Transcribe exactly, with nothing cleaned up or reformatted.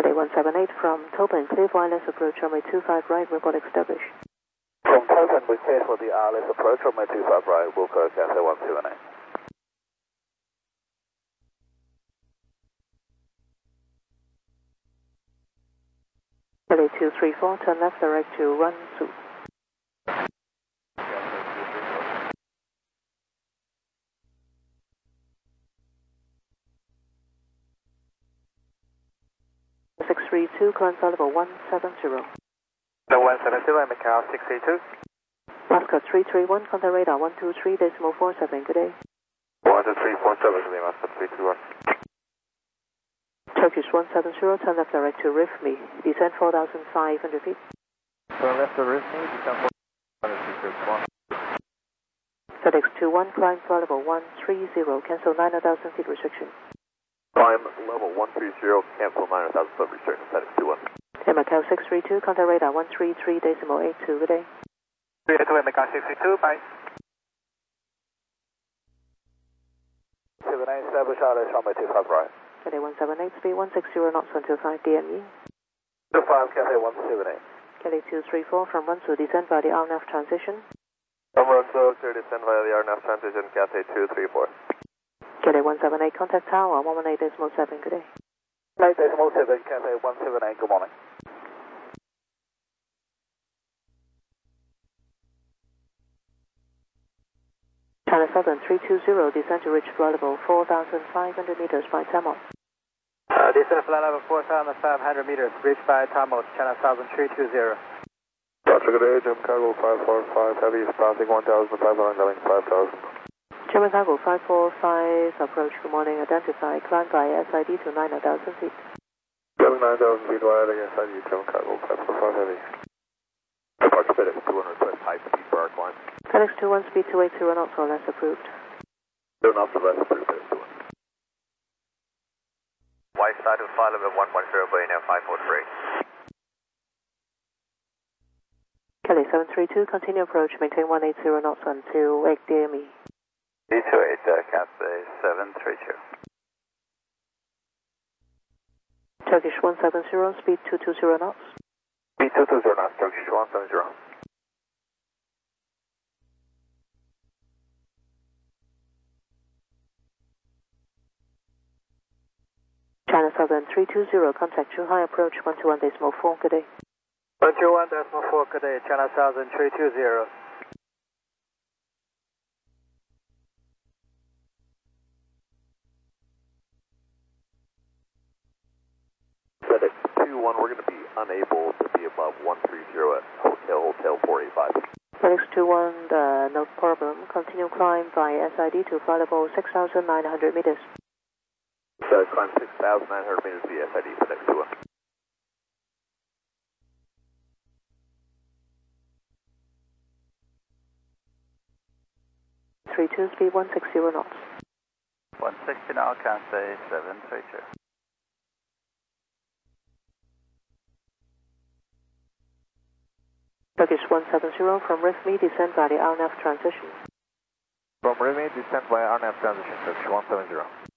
Kelly one seven eight from Tobin, clear wireless approach runway two five right, report established. From Tobin, we clear for the wireless approach runway two five right, Wilco Cathay one seven eight. Kelly two three four, turn left direct to one two. six three two, climb flight level one seven zero. The one seven zero, Macau six three two. Mascot three three one, contact radar one two three decimal four seven, good day. one two three four seven, good day, Mascot three three one. Turkish one seven zero, turn left direct to Rifmi, descend four thousand five hundred feet. Turn left to Rifmi, descend four thousand five hundred feet. FedEx two one, climb flight level one three zero, cancel nine thousand feet restriction. Climb level one three zero, cancel nine thousand foot restriction, FedEx two one. Hey, Macau six three two, contact radar one three three decimal eight two, good day. three eight two, Macau six three two, bye. seven eight, establish wireless runway two five right. Cathay one seven eight, speed one six zero knots until five D M E. two five, Cathay one seven eight. Kelly two three four from Runsu, descend by the R N A V transition. From Runsu, clear descend via the R N A V transition, Cathay two three four. Kelly one seven eight, contact tower one one eight decimal seven, good day. eight decimal seven, Cathay one seven eight, good morning. China Southern three two zero, descend to reach flight level four thousand five hundred meters by Tamil. Uh, descend flight level four thousand five hundred meters, reached by Tamil, China Southern three two zero. Roger, good day, Jim Cargo five four five, heavy is passing one thousand five hundred, going five thousand. German Cargo five four five, approach, good morning, identify, climb by S I D to nine thousand feet. Going nine thousand feet wide, S I D, German Cargo five four five, heavy. Departure FedEx two one, request high speed for our climb. FedEx two one, speed two eight zero knots or less approved. Two knots or less approved, FedEx two one. White side of flight level one one zero, Boeing five four three. Kelly seven three two, continue approach, maintain one eight zero knots until eight D M E. D two eight, uh, Cathay seven three two. Turkish one seven zero, speed two two zero knots. Speed two two zero knots, Turkish one seven zero. China Southern three two zero, contact Zhuhai approach one two one decimal four, good day. one two one decimal four, good day, China Southern three two zero. FedEx two one, we're going to be unable to be above one three zero at Hotel Hotel four eight five. FedEx two one, uh, no problem, continue climb by S I D to flight level six thousand nine hundred meters. So climb six thousand nine hundred meters via S I D, FedEx two one. three two, speed one six zero knots. one sixty now, Cathay seven three two. Turkish one seven zero from Rifmi, descend by the R N A V transition. From Rifmi, descend by R N A V transition, Turkish one seven zero.